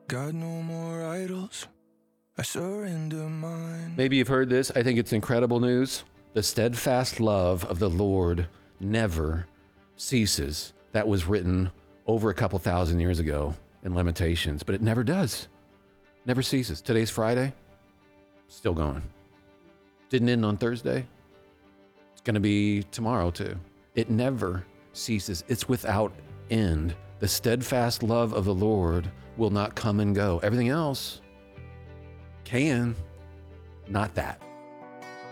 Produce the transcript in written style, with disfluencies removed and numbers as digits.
Got no more idols. I surrender mine. Maybe you've heard this. I think it's incredible news. The steadfast love of the Lord never ceases. That was written over a couple thousand years ago in Lamentations, but it never does. Never ceases. Today's Friday. Still going. Didn't end on Thursday. It's going to be tomorrow too. It never ceases. It's without end. The steadfast love of the Lord will not come and go. Everything else can, not that.